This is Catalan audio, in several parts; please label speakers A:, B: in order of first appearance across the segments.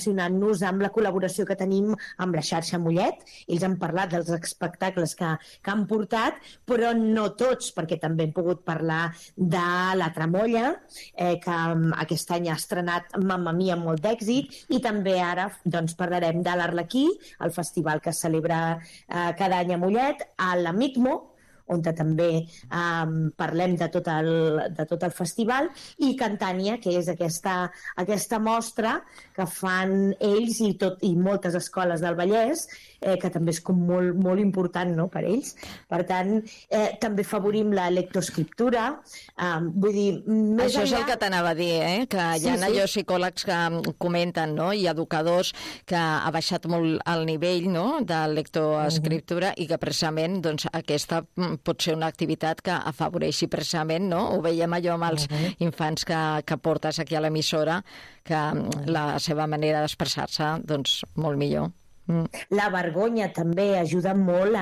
A: relacionant-nos amb la col·laboració que tenim amb la xarxa Mollet. Ells han parlat dels espectacles que han portat, però no tots, perquè també hem pogut parlar de La Tramolla, que aquest any ha estrenat Mamma Mia amb molt d'èxit, i també ara doncs, parlarem de l'Arlequí, el festival que es celebra cada any a Mollet, a l'Amigmo, on també parlem de tot el festival, i Cantània, que és aquesta mostra que fan ells i moltes escoles del Vallès, que també és com molt, molt important, no?, per ells. Per tant, també favorim la lectoescriptura. Vull dir,
B: això és el que t'anava a dir, que hi ha allò psicòlegs que comenten, no?, i educadors que ha baixat molt el nivell, no?, de lectoescriptura, i que precisament doncs, aquesta pot ser una activitat que afavoreixi precisament, no? Ho veiem allò amb els infants que portes aquí a l'emissora, que la seva manera d'expressar-se, doncs, molt millor.
A: La vergonya també ajuda molt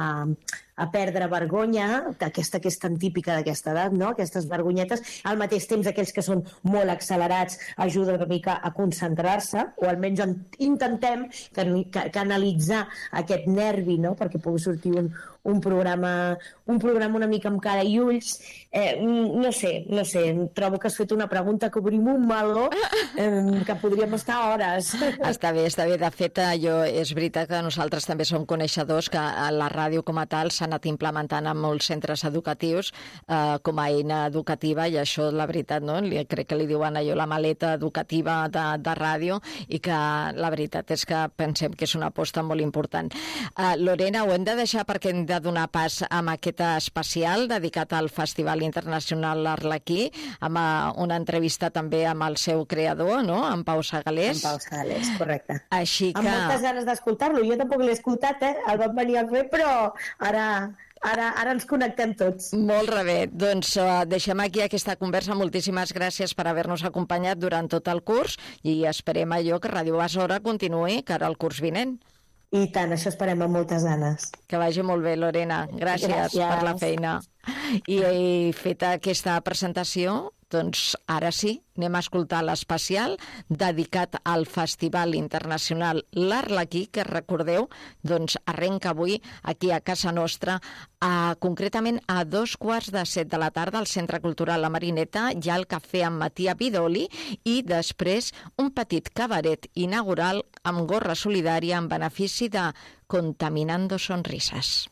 A: a perdre vergonya, aquesta que és tan típica d'aquesta edat, no?, aquestes vergonyetes. Al mateix temps, aquells que són molt accelerats ajuden una mica a concentrar-se, o almenys intentem canalitzar aquest nervi, no?, perquè pugui sortir un programa una mica amb cara i ulls. No sé, trobo que has fet una pregunta que obrim un meló que podríem estar hores.
B: Està bé. De fet, és veritat que nosaltres també som coneixedors que la ràdio com a tal s'ha anat implementant en molts centres educatius com a eina educativa, i això, la veritat, no? Crec que li diuen allò la maleta educativa de ràdio, i que la veritat és que pensem que és una aposta molt important. Lorena, ho hem de deixar perquè hem de donar pas amb aquest especial dedicat al Festival Internacional Arlequí, amb una entrevista també amb el seu creador, no?, en Pau Segalés.
A: En Pau Segalés, correcte.
B: Així que...
A: Amb moltes ganes d'escoltar-lo. Jo tampoc l'he escoltat, el vam venir a fer, però ara ens connectem tots.
B: Molt bé. Doncs deixem aquí aquesta conversa. Moltíssimes gràcies per haver-nos acompanyat durant tot el curs, i esperem allò que Ràdio Besora continuï cara al curs vinent.
A: I tant, això esperem amb moltes ganes.
B: Que vagi molt bé, Lorena. Gràcies per la feina. I feta aquesta presentació, doncs ara sí, anem a escoltar l'especial dedicat al Festival Internacional L'Arlequí, que recordeu, doncs arrenca avui aquí a casa nostra, concretament a 2:15 de la tarda al Centre Cultural La Marineta. Hi ha el cafè amb Matia Vidoli, i després un petit cabaret inaugural amb gorra solidària en benefici de Contaminando Sonrisas.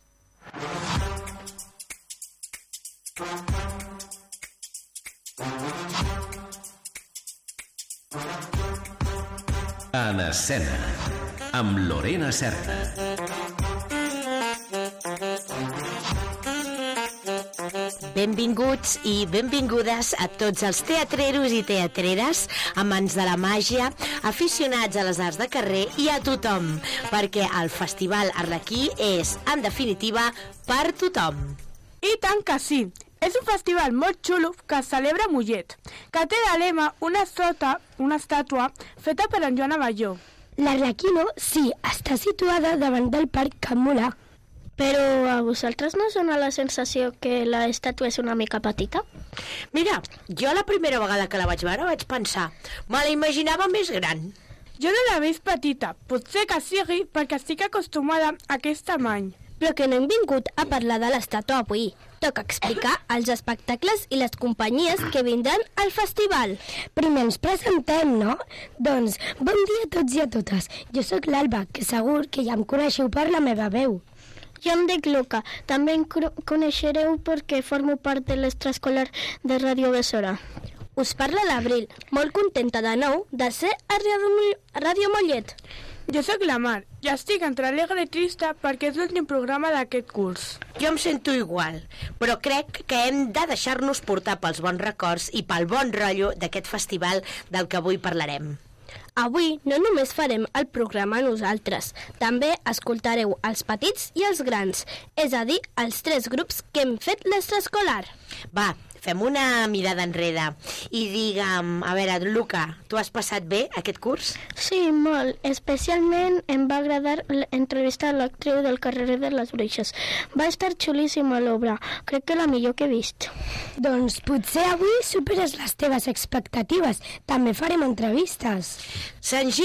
C: En escena, amb Lorena Serra.
D: Benvinguts i benvingudes a tots els teatreros i teatreres, amants de la màgia, aficionats a les arts de carrer i a tothom, perquè el Festival Arlequí és, en definitiva, per tothom.
E: I tant que sí! És un festival molt xulo que es celebra a Mollet, que té de lema una estàtua feta per en Joan Abelló.
F: L'Arlequino, sí, està situada davant del Parc Can Molà.
G: Però a vosaltres no us dona la sensació que l'estàtua és una mica petita?
D: Mira, jo la primera vegada que la vaig veure vaig pensar, me la imaginava més gran.
E: Jo no l'he vist petita, potser que sigui perquè estic acostumada a aquest tamany.
F: Però que no hem vingut a parlar de l'estàtua avui. Toca explicar els espectacles i les companyies que vindran al festival. Primer ens presentem, no? Doncs, bon dia a tots i a totes. Jo sóc l'Alba, que segur que ja em coneixeu per la meva veu.
G: Jo em dic Luca. També em coneixereu perquè formo part de l'extraescolar de Ràdio Besora.
F: Us parla l'Abril, molt contenta de nou de ser a Ràdio Mollet.
E: Jo sóc la Mar i estic entre alegre i trista perquè és l'últim programa d'aquest curs.
D: Jo em sento igual, però crec que hem de deixar-nos portar pels bons records i pel bon rotllo d'aquest festival del que avui parlarem.
F: Avui no només farem el programa nosaltres, també escoltareu els petits i els grans, és a dir, els 3 grups que hem fet l'extraescolar.
D: Va, fem una mirada enrere i digue'm, a veure, Luca, tu has passat bé aquest curs?
G: Sí, molt. Especialment em va agradar entrevistar l'actriu del carrer de les Bruixes. Va estar xulíssima l'obra. Crec que la millor que he vist.
F: Doncs potser avui superes les teves expectatives. També farem entrevistes.
D: Sant